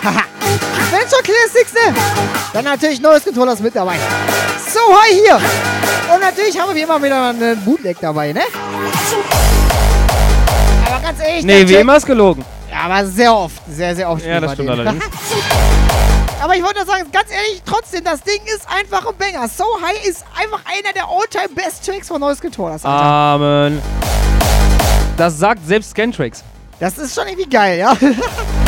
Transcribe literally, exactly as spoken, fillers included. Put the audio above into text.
Wenn schon Classics, ne? Dann natürlich neues Controllers mit dabei. So, hi hier. Und natürlich haben wir wie immer wieder einen Bootleg dabei, ne? Aber ganz ehrlich... Nee, wie immer ist gelogen. Ja, aber sehr oft. Sehr, sehr oft. Ja, das stimmt allerdings. Aber ich wollte nur sagen, ganz ehrlich, trotzdem, das Ding ist einfach ein Banger. So High ist einfach einer der All-Time-Best-Tracks von neues Controllers, Alter. Amen. Das sagt selbst Scantrix. Das ist schon irgendwie geil, ja?